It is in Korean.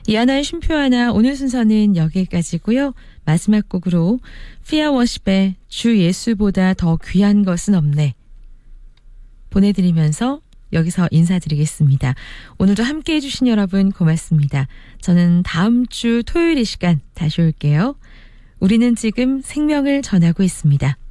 이하나의 쉼표 하나 오늘 순서는 여기까지고요. 마지막 곡으로 피아 워십의 주 예수보다 더 귀한 것은 없네 보내드리면서 여기서 인사드리겠습니다. 오늘도 함께해 주신 여러분 고맙습니다. 저는 다음 주 토요일 이 시간 다시 올게요. 우리는 지금 생명을 전하고 있습니다.